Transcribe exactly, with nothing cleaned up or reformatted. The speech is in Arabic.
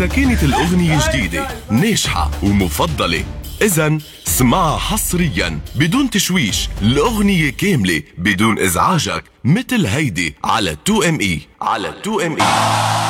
إذا كانت الأغنية جديدة ناجحة ومفضلة إذن اسمعها حصريا بدون تشويش، الأغنية كاملة بدون إزعاجك، مثل هيدي على تو ام اي على تو ام اي.